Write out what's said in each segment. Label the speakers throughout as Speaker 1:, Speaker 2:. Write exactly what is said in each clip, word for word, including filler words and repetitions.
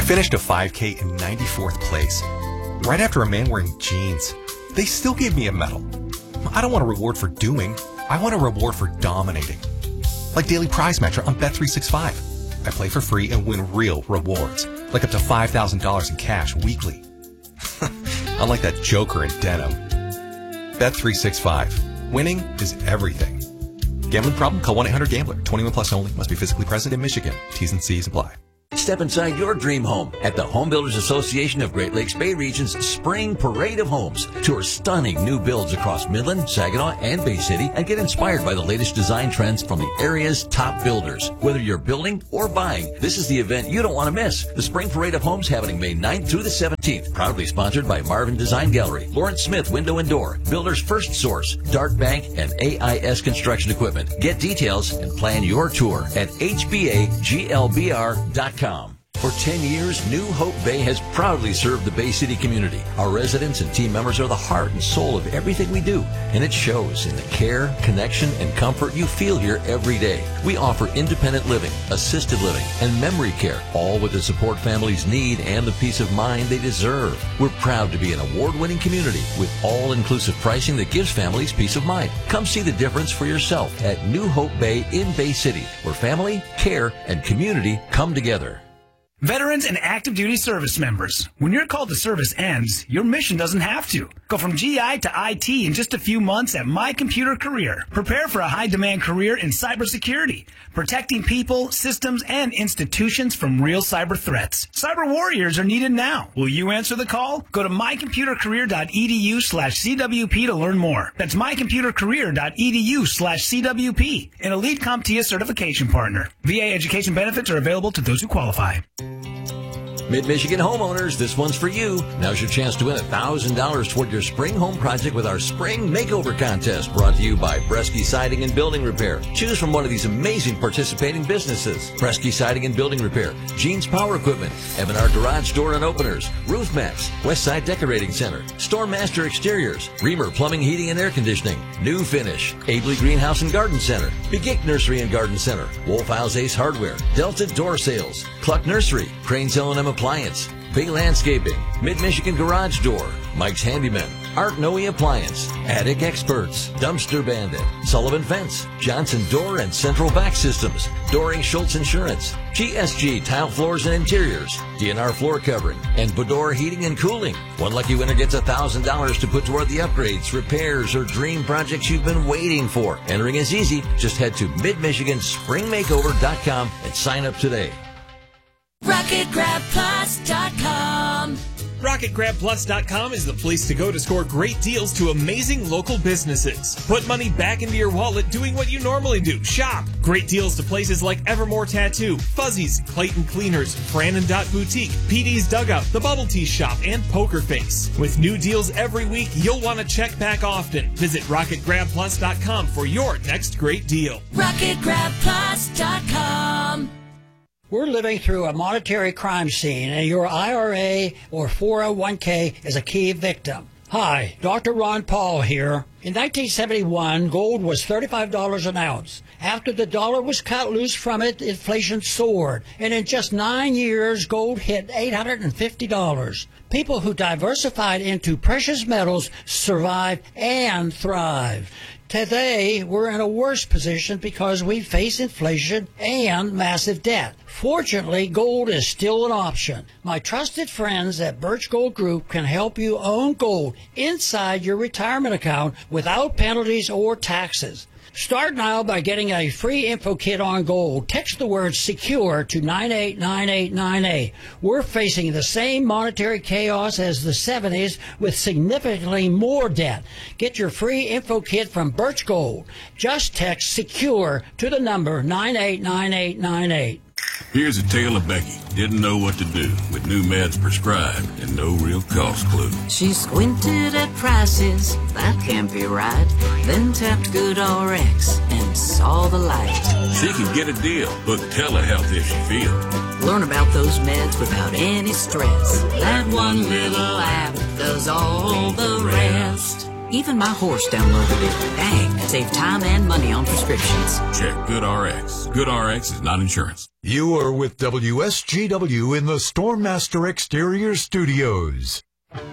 Speaker 1: I finished a five K in ninety-fourth place. Right after a man wearing jeans. They still gave me a medal. I don't want a reward for doing. I want a reward for dominating. Like Daily Prize Matcher on Bet three sixty-five. I play for free and win real rewards, like up to five thousand dollars in cash weekly. Unlike that joker in denim. Bet three sixty-five. Winning is everything. Gambling problem? Call one eight hundred gambler. twenty-one plus only. Must be physically present in Michigan. T's and C's apply.
Speaker 2: Step inside your dream home at the Home Builders Association of Great Lakes Bay Region's Spring Parade of Homes. Tour stunning new builds across Midland, Saginaw, and Bay City and get inspired by the latest design trends from the area's top builders. Whether you're building or buying, this is the event you don't want to miss. The Spring Parade of Homes happening May ninth through the seventeenth. Proudly sponsored by Marvin Design Gallery, Lawrence Smith Window and Door, Builder's First Source, Dart Bank, and A I S Construction Equipment. Get details and plan your tour at H B A G L B R dot com. For ten years, New Hope Bay has proudly served the Bay City community. Our residents and team members are the heart and soul of everything we do, and it shows in the care, connection, and comfort you feel here every day. We offer independent living, assisted living, and memory care, all with the support families need and the peace of mind they deserve. We're proud to be an award-winning community with all-inclusive pricing that gives families peace of mind. Come see the difference for yourself at New Hope Bay in Bay City, where family, care, and community come together.
Speaker 3: Veterans and active duty service members, when your call to service ends, your mission doesn't have to. Go from G I to I T in just a few months at My Computer Career. Prepare for a high-demand career in cybersecurity, protecting people, systems, and institutions from real cyber threats. Cyber warriors are needed now. Will you answer the call? Go to mycomputercareer.edu slash CWP to learn more. That's mycomputercareer.edu slash CWP, an Elite CompTIA certification partner. V A education benefits are available to those who qualify.
Speaker 2: Mid-Michigan homeowners, this one's for you. Now's your chance to win one thousand dollars toward your spring home project with our Spring Makeover Contest, brought to you by Bresky Siding and Building Repair. Choose from one of these amazing participating businesses: Bresky Siding and Building Repair, Jeans Power Equipment, Evanar Garage Door and Openers, Roof Mats, Westside Decorating Center, Stormmaster Exteriors, Reamer Plumbing, Heating and Air Conditioning, New Finish, Abley Greenhouse and Garden Center, Begic Nursery and Garden Center, Wolf House Ace Hardware, Delta Door Sales, Cluck Nursery, Cranes L and M Appliance, Bay Landscaping, Mid-Michigan Garage Door, Mike's Handyman, Art Noe Appliance, Attic Experts, Dumpster Bandit, Sullivan Fence, Johnson Door and Central Back Systems, Doring Schultz Insurance, G S G Tile Floors and Interiors, D N R Floor Covering, and Bedore Heating and Cooling. One lucky winner gets one thousand dollars to put toward the upgrades, repairs, or dream projects you've been waiting for. Entering is easy. Just head to mid michigan spring makeover dot com and sign up today.
Speaker 4: rocket grab plus dot com.
Speaker 5: rocket grab plus dot com is the place to go to score great deals to amazing local businesses. Put money back into your wallet doing what you normally do. Shop. Great deals to places like Evermore Tattoo, Fuzzies, Clayton Cleaners, Fran and Dot Boutique, P D's Dugout, The Bubble Tea Shop, and Poker Face. With new deals every week, you'll want to check back often. Visit rocket grab plus dot com for your next great deal.
Speaker 4: rocket grab plus dot com.
Speaker 6: We're living through a monetary crime scene, and your I R A or four oh one k is a key victim. Hi, Doctor Ron Paul here. In nineteen seventy-one, gold was thirty-five dollars an ounce. After the dollar was cut loose from it, inflation soared, and in just nine years, gold hit eight hundred fifty dollars. People who diversified into precious metals survived and thrived. Today, we're in a worse position because we face inflation and massive debt. Fortunately, gold is still an option. My trusted friends at Birch Gold Group can help you own gold inside your retirement account without penalties or taxes. Start now by getting a free info kit on gold. Text the word SECURE to nine eight nine eight nine eight. We're facing the same monetary chaos as the seventies with significantly more debt. Get your free info kit from Birch Gold. Just text SECURE to the number nine eight nine eight nine eight.
Speaker 7: Here's a tale of Becky. Didn't know what to do with new meds prescribed and no real cost clue.
Speaker 8: She squinted at prices, that can't be right. Then tapped GoodRx and saw the light.
Speaker 7: She can get a deal. Book telehealth if she feels.
Speaker 8: Learn about those meds without any stress. That one little app does all the rest. Even my horse downloaded it. Dang, save time and money on prescriptions.
Speaker 7: Check GoodRx. GoodRx is not insurance.
Speaker 9: You are with W S G W in the Stormmaster Exterior Studios.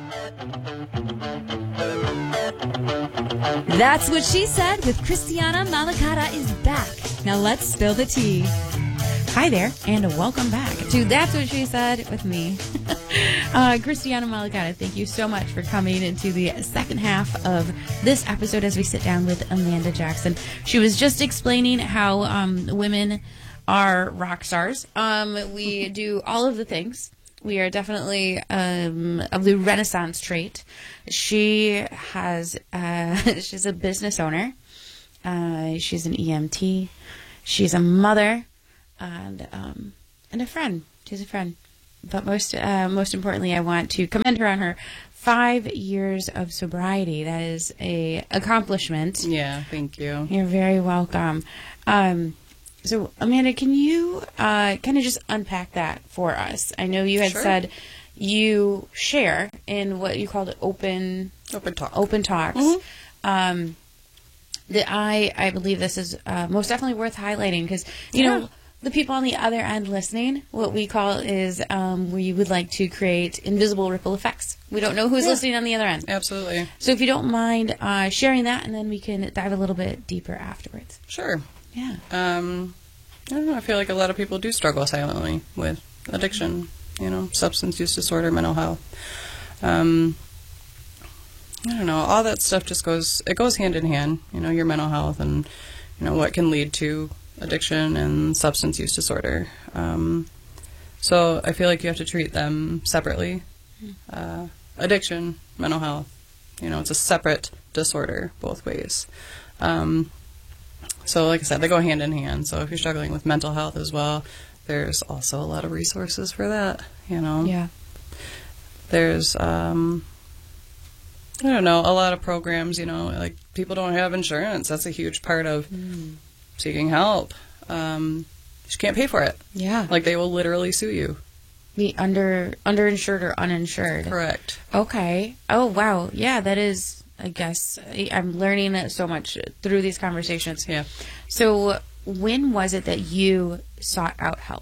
Speaker 10: That's what she said with Christiana Malicata is back. Now let's spill the tea. Hi there, and welcome back to That's What She Said with me. uh, Christiana Malicata, thank you so much for coming into the second half of this episode as we sit down with Amanda Jackson. She was just explaining how um, women are rock stars. Um, we do all of the things. We are definitely um, of the Renaissance trait. She has, uh, she's a business owner. Uh, she's an E M T. She's a mother. And um, and a friend. She's a friend. But most uh, most importantly, I want to commend her on her five years of sobriety. That is a accomplishment.
Speaker 11: Yeah, thank you.
Speaker 10: You're very welcome. Um, so, Amanda, can you uh, kind of just unpack that for us? I know you had
Speaker 11: Sure.
Speaker 10: said you share in what you called open
Speaker 11: open talk.
Speaker 10: Open talks.
Speaker 11: Mm-hmm.
Speaker 10: Um, that I I believe this is uh, most definitely worth highlighting because you
Speaker 11: Yeah.
Speaker 10: know. The people on the other end listening, what we call is um, we would like to create invisible ripple effects. We don't know who's
Speaker 11: Yeah.
Speaker 10: listening on the other end.
Speaker 11: Absolutely.
Speaker 10: So if you don't mind uh, sharing that, and then we can dive a little bit deeper afterwards.
Speaker 11: Sure.
Speaker 10: Yeah.
Speaker 11: Um, I don't know. I feel like a lot of people do struggle silently with addiction, you know, substance use disorder, mental health. Um, I don't know. All that stuff just goes, it goes hand in hand, you know, your mental health and, you know, what can lead to addiction and substance use disorder. Um, so I feel like you have to treat them separately. Uh, addiction, mental health, you know, it's a separate disorder both ways. Um, so like I said, they go hand in hand. So if you're struggling with mental health as well, there's also a lot of resources for that, you know.
Speaker 10: Yeah.
Speaker 11: There's, um, I don't know, a lot of programs, you know, like people don't have insurance. That's a huge part of mm. seeking help. Um, you can't pay for it.
Speaker 10: Yeah.
Speaker 11: Like they will literally sue you.
Speaker 10: Be under underinsured or uninsured.
Speaker 11: Correct.
Speaker 10: Okay. Oh, wow. Yeah, that is, I guess, I'm learning so much through these conversations.
Speaker 11: Yeah.
Speaker 10: So when was it that you sought out help?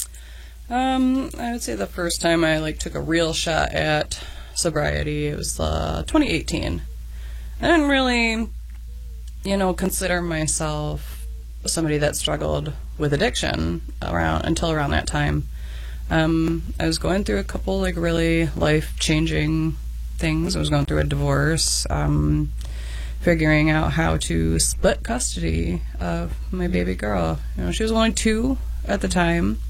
Speaker 11: Um, I would say the first time I like took a real shot at sobriety, it was uh, twenty eighteen. I didn't really, you know, consider myself somebody that struggled with addiction around until around that time. Um, I was going through a couple like really life-changing things. I was going through a divorce, um, figuring out how to split custody of my baby girl. You know, she was only two at the time.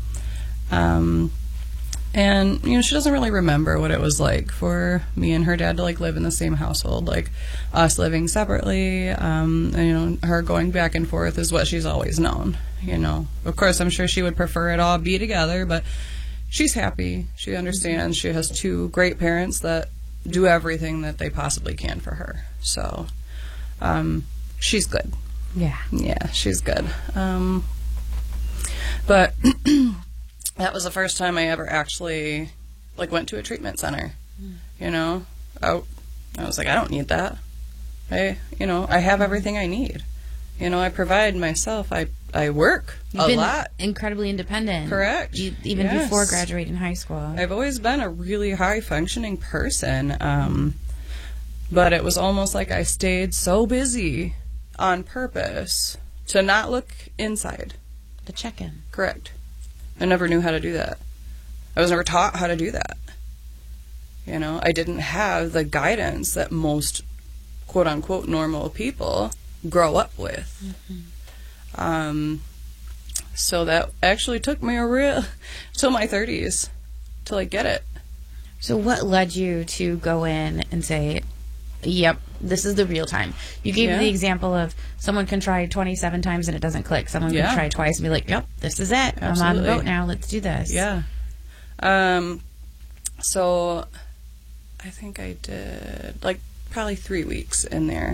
Speaker 11: Um, and, you know, she doesn't really remember what it was like for me and her dad to, like, live in the same household. Like, us living separately, um, and, you know, her going back and forth is what she's always known, you know. Of course, I'm sure she would prefer it all be together, but she's happy. She understands. She has two great parents that do everything that they possibly can for her. So, um, she's good.
Speaker 10: Yeah.
Speaker 11: Yeah, she's good. Um, but... That was the first time I ever actually, like, went to a treatment center, mm. you know? I, I was like, I don't need that. I, you know, I have everything I need. You know, I provide myself. I, I work
Speaker 10: You've
Speaker 11: a
Speaker 10: been
Speaker 11: lot.
Speaker 10: Incredibly independent.
Speaker 11: Correct.
Speaker 10: You, even
Speaker 11: yes.
Speaker 10: before graduating high school.
Speaker 11: I've always been a really high-functioning person, um, but it was almost like I stayed so busy on purpose to not look inside.
Speaker 10: The check-in.
Speaker 11: Correct. I never knew how to do that. I was never taught how to do that. You know, I didn't have the guidance that most quote-unquote normal people grow up with. Mm-hmm. Um, so that actually took me a real, till my thirties to, like, get it.
Speaker 10: So what led you to go in and say, yep, this is the real time? You gave
Speaker 11: yeah.
Speaker 10: me the example of someone can try twenty-seven times and it doesn't click. Someone
Speaker 11: yeah.
Speaker 10: can try twice and be like, yep, this is it.
Speaker 11: Absolutely.
Speaker 10: I'm on the boat now. Let's do this.
Speaker 11: Yeah. Um, so I think I did, like, probably three weeks in there.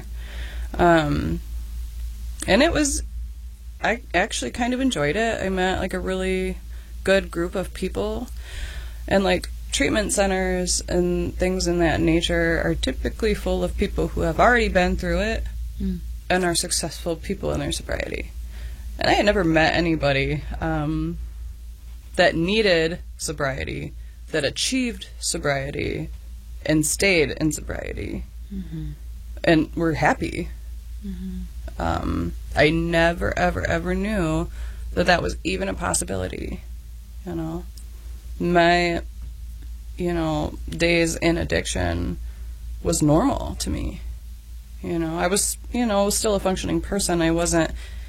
Speaker 11: Um, and it was, I actually kind of enjoyed it. I met, like, a really good group of people. And, like, treatment centers and things in that nature are typically full of people who have already been through it mm. and are successful people in their sobriety. And I had never met anybody um, that needed sobriety, that achieved sobriety, and stayed in sobriety, mm-hmm. and were happy. Mm-hmm. Um, I never, ever, ever knew that that was even a possibility. You know, my, you know, days in addiction was normal to me. You know, I was, you know, still a functioning person. I wasn't,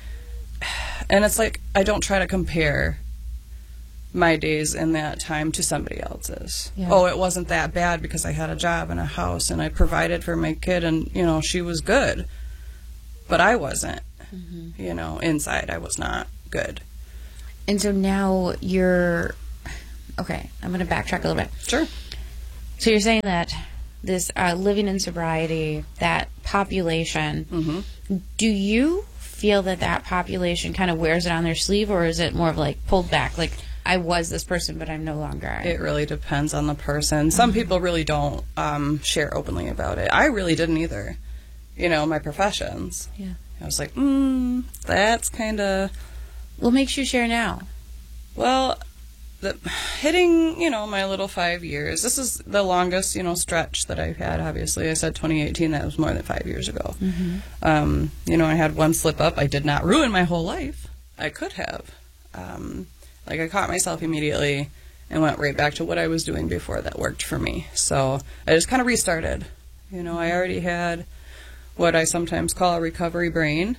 Speaker 11: and it's like, I don't try to compare my days in that time to somebody else's. Yeah. Oh, it wasn't that bad because I had a job and a house and I provided for my kid and, you know, she was good. But I wasn't. Mm-hmm. You know, inside I was not good.
Speaker 10: And so now you're... Okay, I'm going to backtrack a little bit.
Speaker 11: Sure.
Speaker 10: So you're saying that this uh, living in sobriety, that population, mm-hmm. do you feel that that population kind of wears it on their sleeve, or is it more of like pulled back, like I was this person but I'm no longer?
Speaker 11: It really depends on the person. Some mm-hmm. people really don't um, share openly about it. I really didn't either. You know, my professions.
Speaker 10: Yeah.
Speaker 11: I was like, mm, that's kind of...
Speaker 10: What makes you share now?
Speaker 11: Well, the, hitting, you know, my little five years. This is the longest, you know, stretch that I've had, obviously. I said twenty eighteen. That was more than five years ago. Mm-hmm. Um, you know, I had one slip up. I did not ruin my whole life. I could have. Um, like, I caught myself immediately and went right back to what I was doing before that worked for me. So I just kind of restarted. You know, I already had what I sometimes call a recovery brain.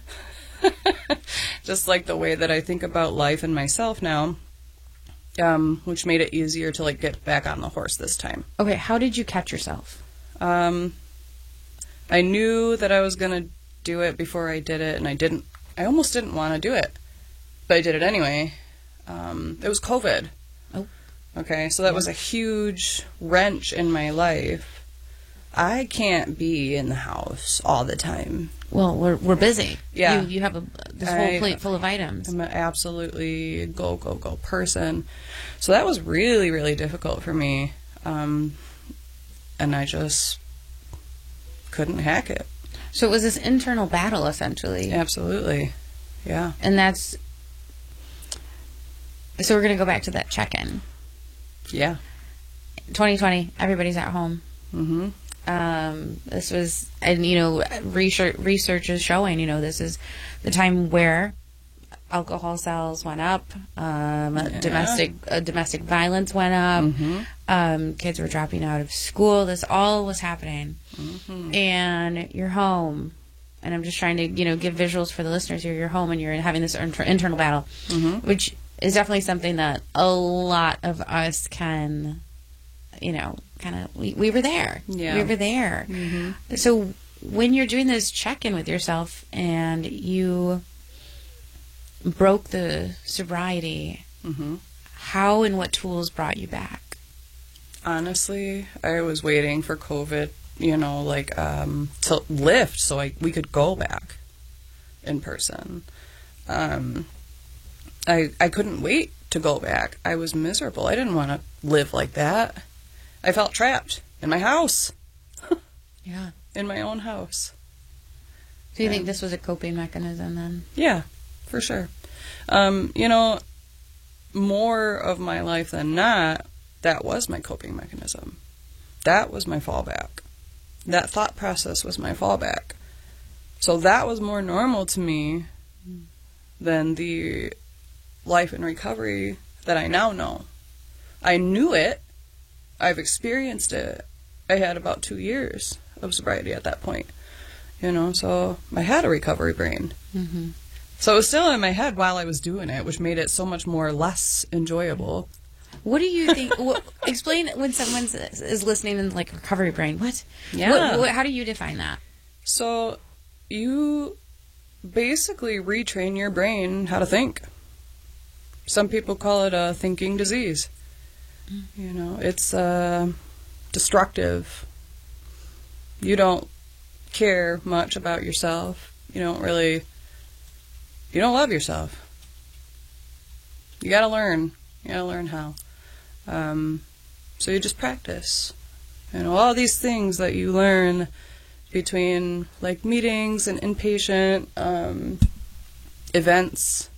Speaker 11: Just like the way that I think about life and myself now, um, which made it easier to like get back on the horse this time.
Speaker 10: Okay, how did you catch yourself?
Speaker 11: Um, I knew that I was going to do it before I did it, and I didn't. I almost didn't want to do it, but I did it anyway. Um, it was COVID.
Speaker 10: Oh.
Speaker 11: Okay, so that was a huge wrench in my life. I can't be in the house all the time.
Speaker 10: Well, we're we're busy.
Speaker 11: Yeah.
Speaker 10: You, you have a, this whole
Speaker 11: I,
Speaker 10: plate full of items.
Speaker 11: I'm an absolutely go, go, go person. So that was really, really difficult for me. Um, and I just couldn't hack it.
Speaker 10: So it was this internal battle, essentially.
Speaker 11: Absolutely. Yeah.
Speaker 10: And that's... So we're going to go back to that check-in.
Speaker 11: Yeah.
Speaker 10: twenty twenty, everybody's at home.
Speaker 11: Mm-hmm.
Speaker 10: Um, this was, and you know, research, research is showing, you know, this is the time where alcohol sales went up, um, yeah. domestic uh, domestic violence went up, mm-hmm. um, kids were dropping out of school. This all was happening, mm-hmm. and you're home. And I'm just trying to, you know, give visuals for the listeners here. You're home and you're having this inter- internal battle, mm-hmm. which is definitely something that a lot of us can, you know, kind of, we, we were there.
Speaker 11: Yeah.
Speaker 10: We were there. Mm-hmm. So when you're doing this check-in with yourself and you broke the sobriety, mm-hmm. how and what tools brought you back?
Speaker 11: Honestly, I was waiting for COVID, you know, like, um, to lift so I, we could go back in person. Um, I, I couldn't wait to go back. I was miserable. I didn't want to live like that. I felt trapped in my house.
Speaker 10: Yeah.
Speaker 11: In my own house.
Speaker 10: Do you and, think this was a coping mechanism then?
Speaker 11: Yeah, for sure. Um, you know, more of my life than not, that was my coping mechanism. That was my fallback. That thought process was my fallback. So that was more normal to me than the life in recovery that I now know. I knew it. I've experienced it. I had about two years of sobriety at that point, you know, so I had a recovery brain. Mm-hmm. So it was still in my head while I was doing it, which made it so much more less enjoyable.
Speaker 10: What do you think? what, explain when someone is listening in like recovery brain. What?
Speaker 11: Yeah.
Speaker 10: What, what, how do you define that?
Speaker 11: So you basically retrain your brain how to think. Some people call it a thinking disease. You know, it's uh, destructive. You don't care much about yourself. You don't really, you don't love yourself. You gotta learn. You gotta learn how. Um, So you just practice. You know, all these things that you learn between, like, meetings and inpatient um, events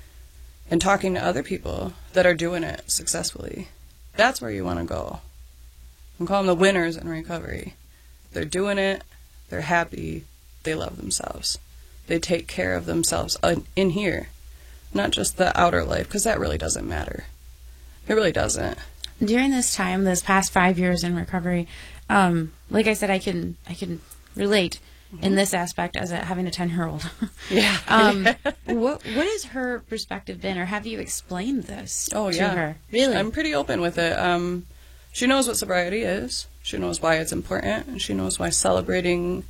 Speaker 11: and talking to other people that are doing it successfully. That's where you want to go. I'm calling them the winners in recovery. They're doing it. They're happy. They love themselves. They take care of themselves in here. Not just the outer life, because that really doesn't matter. It really doesn't.
Speaker 10: During this time, this past five years in recovery, um, like I said, I can I can relate mm-hmm. in this aspect as a, having a ten-year-old.
Speaker 11: Yeah.
Speaker 10: um, what what has her perspective been, or have you explained this
Speaker 11: oh,
Speaker 10: to
Speaker 11: yeah.
Speaker 10: her? Really?
Speaker 11: I'm pretty open with it. Um, she knows what sobriety is. She knows why it's important, and she knows why celebrating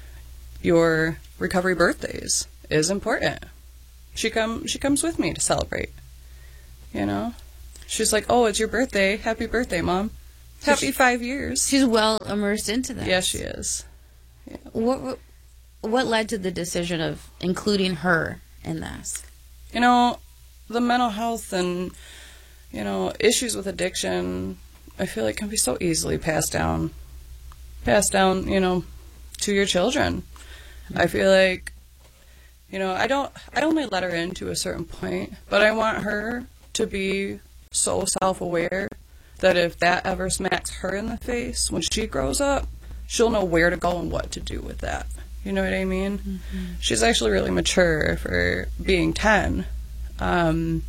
Speaker 11: your recovery birthdays is important. She come she comes with me to celebrate. You know? She's like, "Oh, it's your birthday. Happy birthday, Mom. Happy five years."
Speaker 10: She's well immersed into this.
Speaker 11: Yeah, she is. Yeah.
Speaker 10: What, what what led to the decision of including her in this?
Speaker 11: You know, the mental health and, you know, issues with addiction, I feel like can be so easily passed down. Passed down, you know, to your children. Mm-hmm. I feel like, you know, I don't, I only let her in to a certain point, but I want her to be so self-aware that if that ever smacks her in the face when she grows up, she'll know where to go and what to do with that. You know what I mean? Mm-hmm. She's actually really mature for being ten. Um,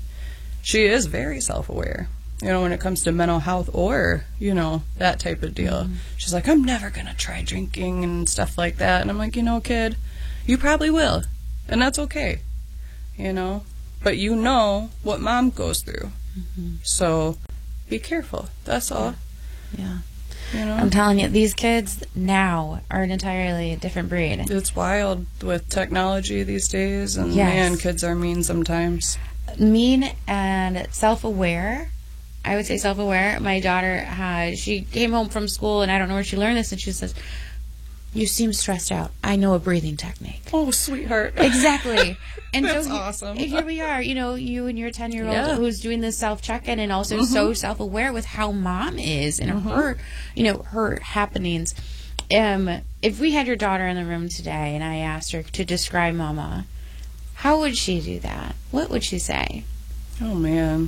Speaker 11: she is very self-aware, you know, when it comes to mental health or, you know, that type of deal. Mm-hmm. She's like, I'm never going to try drinking and stuff like that. And I'm like, you know, kid, you probably will. And that's okay, you know. But you know what Mom goes through. Mm-hmm. So be careful. That's all.
Speaker 10: Yeah.
Speaker 11: You know?
Speaker 10: I'm telling you, these kids now are an entirely different breed.
Speaker 11: It's wild with technology these days, and
Speaker 10: yes.
Speaker 11: man, kids are mean sometimes.
Speaker 10: Mean and self-aware. I would say self-aware. My daughter had, she came home from school, and I don't know where she learned this, and she says, "You seem stressed out. I know a breathing technique."
Speaker 11: Oh, sweetheart.
Speaker 10: Exactly. And
Speaker 11: That's
Speaker 10: so
Speaker 11: awesome.
Speaker 10: Here we are, you know, you and your ten-year-old
Speaker 11: Yeah.
Speaker 10: who's doing this self-check-in and also
Speaker 11: Mm-hmm.
Speaker 10: so self-aware with how Mom is and
Speaker 11: Mm-hmm.
Speaker 10: her, you know, her happenings. Um, if we had your daughter in the room today and I asked her to describe Mama, how would she do that? What would she say?
Speaker 11: Oh, man.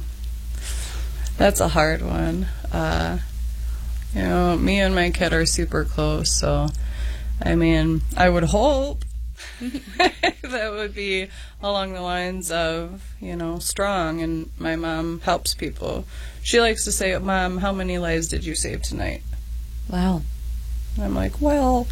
Speaker 11: That's a hard one. Uh, you know, me and my kid are super close, so, I mean, I would hope that would be along the lines of, you know, strong, and my mom helps people. She likes to say, "Mom, how many lives did you save tonight?"
Speaker 10: Wow.
Speaker 11: And I'm like, well,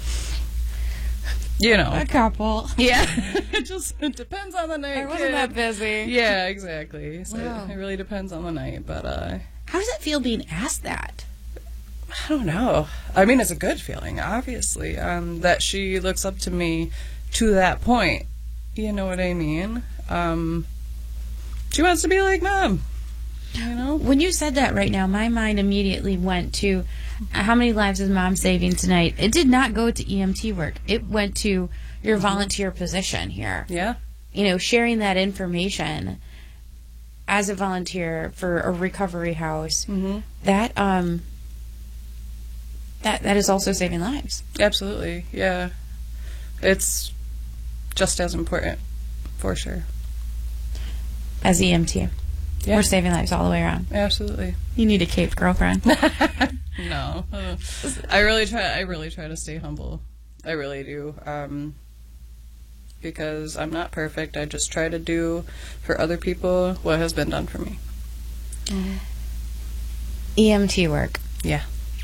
Speaker 11: you know.
Speaker 10: A couple.
Speaker 11: Yeah. It just it depends on the night.
Speaker 10: I wasn't
Speaker 11: kid.
Speaker 10: that busy.
Speaker 11: Yeah, exactly. So
Speaker 10: Wow.
Speaker 11: it really depends on the night, but uh
Speaker 10: How does it feel being asked that?
Speaker 11: I don't know. I mean, it's a good feeling, obviously, um, that she looks up to me to that point. You know what I mean? Um, she wants to be like Mom. You know?
Speaker 10: When you said that right now, my mind immediately went to how many lives is Mom saving tonight? It did not go to E M T work. It went to your volunteer position here.
Speaker 11: Yeah.
Speaker 10: You know, sharing that information as a volunteer for a recovery house.
Speaker 11: Mm-hmm.
Speaker 10: That um that that is also saving lives.
Speaker 11: Absolutely. Yeah. It's just as important, for sure.
Speaker 10: As E M T.
Speaker 11: Yeah.
Speaker 10: We're saving lives all the way around.
Speaker 11: Absolutely.
Speaker 10: You need a cape, girlfriend.
Speaker 11: No. Uh, I really try I really try to stay humble. I really do. Um, because I'm not perfect. I just try to do for other people what has been done for me.
Speaker 10: Mm. E M T work.
Speaker 11: Yeah.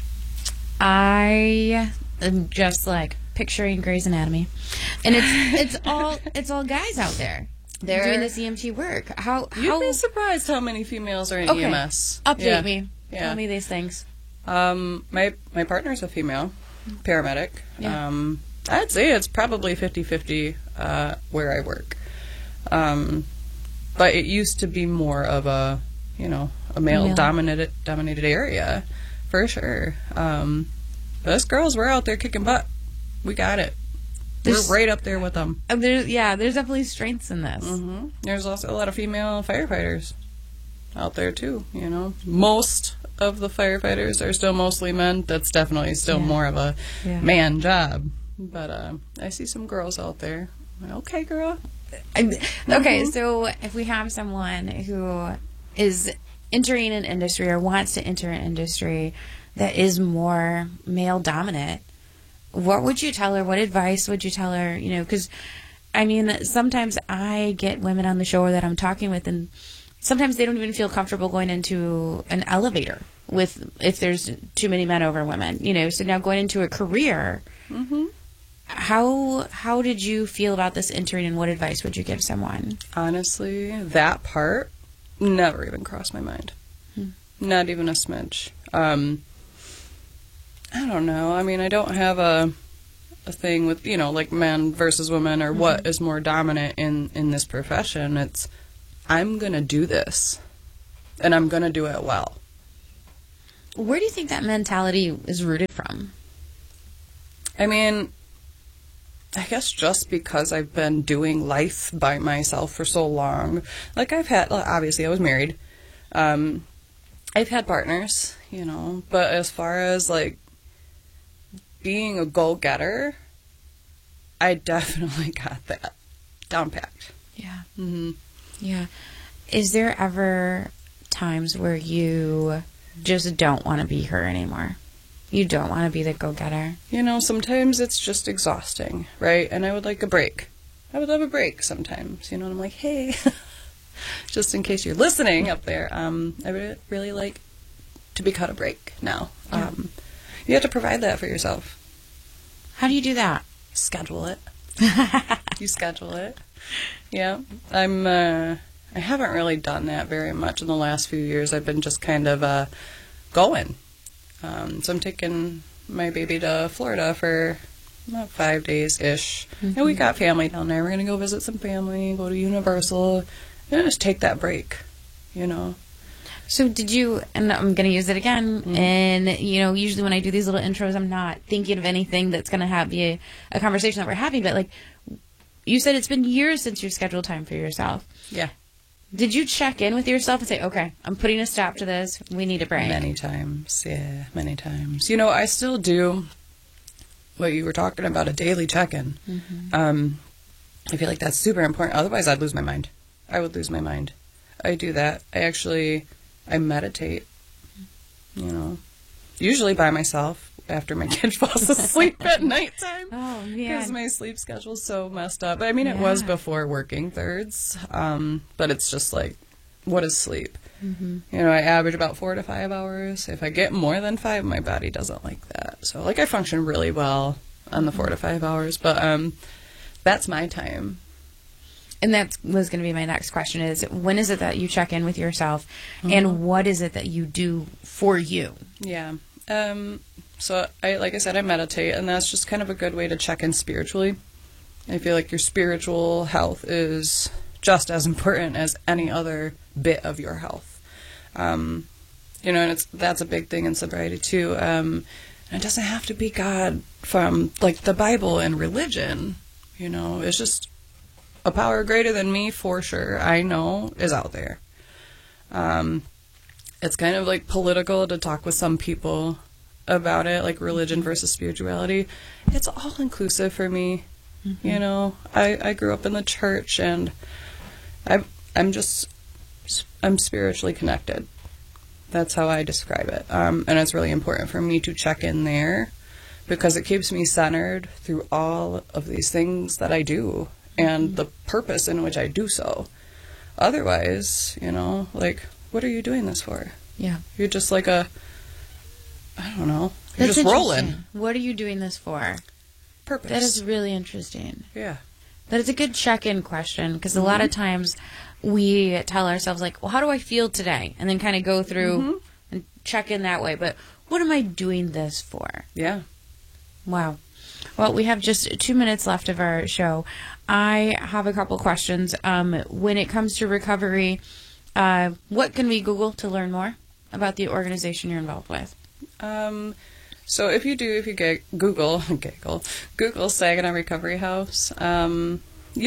Speaker 10: I am just like picturing Grey's Anatomy, and it's it's all it's all guys out there
Speaker 11: They're,
Speaker 10: doing this E M T work. How
Speaker 11: You'd
Speaker 10: how
Speaker 11: be surprised how many females are in
Speaker 10: okay.
Speaker 11: E M S.
Speaker 10: Update
Speaker 11: yeah.
Speaker 10: me.
Speaker 11: Yeah.
Speaker 10: Tell me these things.
Speaker 11: Um, my my partner's a female paramedic.
Speaker 10: Yeah.
Speaker 11: Um, I'd say it's probably fifty-fifty uh, where I work. Um, but it used to be more of a, you know, a male
Speaker 10: Male.
Speaker 11: dominated dominated area, for sure. Um, but us girls, we're out there kicking butt. We got it.
Speaker 10: There's-
Speaker 11: we're right up there with them.
Speaker 10: Uh, There's yeah, there's definitely strengths in this.
Speaker 11: hmm There's also a lot of female firefighters. out there too, you know. Most of the firefighters are still mostly men. That's definitely still
Speaker 10: Yeah.
Speaker 11: more of a
Speaker 10: Yeah.
Speaker 11: man job. But uh, I see some girls out there. Okay, girl.
Speaker 10: I'm- okay,
Speaker 11: Mhm.
Speaker 10: so if we have someone who is entering an industry or wants to enter an industry that is more male dominant, what would you tell her? What advice would you tell her? You know, because I mean, sometimes I get women on the show that I'm talking with, and sometimes they don't even feel comfortable going into an elevator with if there's too many men over women. You know, so now going into a career.
Speaker 11: Mm-hmm.
Speaker 10: How how did you feel about this entering, and what advice would you give someone?
Speaker 11: Honestly, that part never even crossed my mind.
Speaker 10: Hmm.
Speaker 11: Not even a smidge. Um, I don't know. I mean, I don't have a a thing with, you know, like men versus women or what is more dominant in, in this profession. It's, I'm going to do this, and I'm going to do it well.
Speaker 10: Where do you think that mentality is rooted from?
Speaker 11: I mean, I guess just because I've been doing life by myself for so long. Like, I've had, obviously, I was married. Um, I've had partners, you know, but as far as, like, being a go-getter, I definitely got that down packed.
Speaker 10: Yeah.
Speaker 11: Mm-hmm.
Speaker 10: Yeah. Is there ever times where you just don't want to be her anymore? You don't want to be the go-getter?
Speaker 11: You know, sometimes it's just exhausting, right? And I would like a break. I would love a break sometimes, you know, and I'm like, hey, just in case you're listening up there, um, I would really like to be cut a break now.
Speaker 10: Yeah.
Speaker 11: Um, you have to provide that for yourself.
Speaker 10: How do you do that?
Speaker 11: Schedule it. You schedule it. Yeah. I'm, uh, I haven't really done that very much in the last few years. I've been just kind of, uh, going. Um, so I'm taking my baby to Florida for about five days-ish.
Speaker 10: Mm-hmm.
Speaker 11: And we got family down there. We're going to go visit some family, go to Universal, and just take that break, you know.
Speaker 10: So did you, and I'm going to use it again,
Speaker 11: Mm-hmm.
Speaker 10: and, you know, usually when I do these little intros, I'm not thinking of anything that's going to have be a, a conversation that we're having, but, like, you said it's been years since you scheduled time for yourself.
Speaker 11: Yeah.
Speaker 10: Did you check in with yourself and say, okay, I'm putting a stop to this, we need a break?
Speaker 11: Many times, yeah, many times. You know, I still do what you were talking about, a daily check-in.
Speaker 10: Mm-hmm.
Speaker 11: Um, I feel like that's super important. Otherwise, I'd lose my mind. I would lose my mind. I do that. I actually, I meditate, you know, usually by myself after my kid falls asleep at nighttime.
Speaker 10: Oh,
Speaker 11: Because
Speaker 10: man.
Speaker 11: my sleep schedule's so messed up. I mean, it was
Speaker 10: Yeah.
Speaker 11: before working thirds, um, but it's just like, what is sleep?
Speaker 10: Mm-hmm.
Speaker 11: You know, I average about four to five hours. If I get more than five, my body doesn't like that. So, like, I function really well on the four to five hours, but um, that's my time.
Speaker 10: And that was going to be my next question is, when is it that you check in with yourself,
Speaker 11: Mm-hmm.
Speaker 10: and what is it that you do for you?
Speaker 11: Yeah. Um, so, I like I said, I meditate, and that's just kind of a good way to check in spiritually. I feel like your spiritual health is just as important as any other bit of your health. Um, you know, and it's that's a big thing in sobriety, too. Um, and it doesn't have to be God from, like, the Bible and religion. You know, it's just a power greater than me, for sure, I know, is out there. Um, it's kind of, like, political to talk with some people about it, like religion versus spirituality. It's all inclusive for me. Mm-hmm. You know, I, I grew up in the church, and I, I'm just, I'm spiritually connected. That's how I describe it. Um, and it's really important for me to check in there because it keeps me centered through all of these things that I do and the purpose in which I do so. Otherwise, you know, like, what are you doing this for?
Speaker 10: Yeah.
Speaker 11: You're just like a, I don't know, you're
Speaker 10: That's
Speaker 11: just rolling.
Speaker 10: interesting. What are you doing this for?
Speaker 11: Purpose.
Speaker 10: That is really interesting.
Speaker 11: Yeah.
Speaker 10: That is a good check-in question, because a lot of times we tell ourselves, like, well, how do I feel today? And then kind of go through
Speaker 11: Mm-hmm.
Speaker 10: and check in that way. But what am I doing this for?
Speaker 11: Yeah.
Speaker 10: Wow. Well, we have just two minutes left of our show. I have a couple questions. Um, when it comes to recovery, uh, what can we Google to learn more about the organization you're involved with?
Speaker 11: Um, so if you do, if you get Google, Google, Google Saginaw Recovery House, um, you'll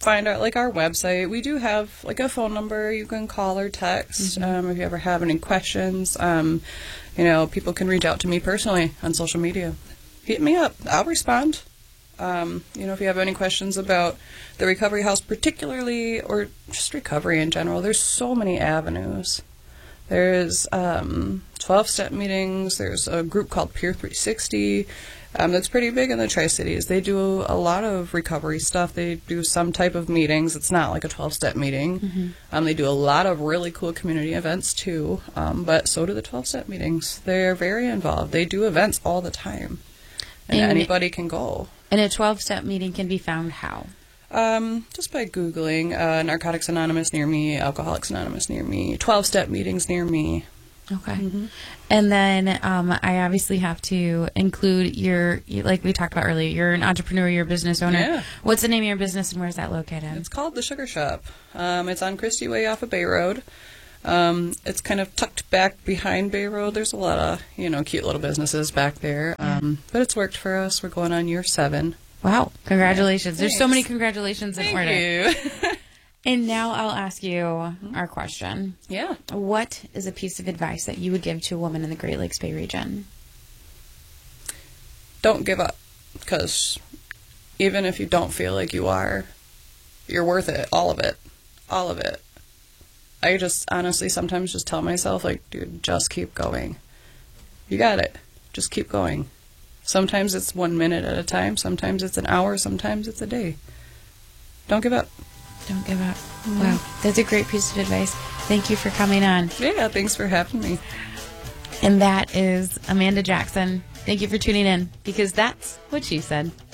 Speaker 11: find out, like, our website. We do have, like, a phone number you can call or text
Speaker 10: Mm-hmm.
Speaker 11: um, if you ever have any questions. Um, you know, people can reach out to me personally on social media. Hit me up. I'll respond. Um, you know, if you have any questions about the recovery house particularly, or just recovery in general, there's so many avenues. There's um, twelve-step meetings. There's a group called Peer three sixty um, that's pretty big in the Tri-Cities. They do a lot of recovery stuff. They do some type of meetings. It's not like a twelve-step meeting.
Speaker 10: Mm-hmm.
Speaker 11: Um, they do a lot of really cool community events, too, um, but so do the twelve-step meetings. They're very involved. They do events all the time, and,
Speaker 10: And-
Speaker 11: anybody can go.
Speaker 10: And a twelve-step meeting can be found how?
Speaker 11: Um, just by Googling uh, Narcotics Anonymous near me, Alcoholics Anonymous near me, twelve-step meetings near me.
Speaker 10: Okay.
Speaker 11: Mm-hmm.
Speaker 10: And then um, I obviously have to include your, you- like we talked about earlier, you're an entrepreneur, you're a business owner.
Speaker 11: Yeah.
Speaker 10: What's the name of your business and where's that located?
Speaker 11: It's called The Sugar Shop. Um, it's on Christie Way off of Bay Road. Um, it's kind of tucked back behind Bay Road. There's a lot of, you know, cute little businesses back there. Um, but it's worked for us. We're going on year seven.
Speaker 10: Wow. Congratulations.
Speaker 11: Yeah,
Speaker 10: There's so many
Speaker 11: thanks.
Speaker 10: congratulations in
Speaker 11: Thank
Speaker 10: order.
Speaker 11: you.
Speaker 10: And now I'll ask you our question.
Speaker 11: Yeah.
Speaker 10: What is a piece of advice that you would give to a woman in the Great Lakes Bay region?
Speaker 11: Don't give up. Because even if you don't feel like you are, you're worth it. All of it. All of it. I just honestly sometimes just tell myself, like, dude, just keep going. You got it. Just keep going. Sometimes it's one minute at a time. Sometimes it's an hour. Sometimes it's a day. Don't give up.
Speaker 10: Don't give up. Wow. That's a great piece of advice. Thank you for coming on.
Speaker 11: Yeah, thanks for having me.
Speaker 10: And that is Amanda Jackson. Thank you for tuning in, because that's what she said.